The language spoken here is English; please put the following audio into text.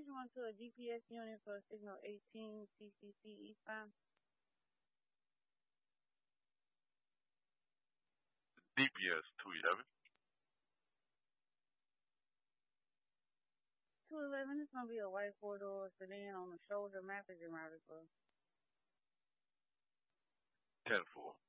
you on to a GPS unit for signal 18 CCC eastbound. DPS 211. 211 is going to be a white four-door sedan on the shoulder. Map is in router, bro. 10-4.